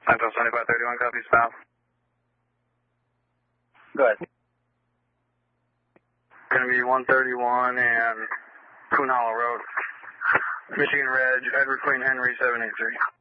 Central 7531, copy south. Go ahead. Going to be 131 and Coon Hollow Road. Michigan Reg, Edward Queen Henry 783.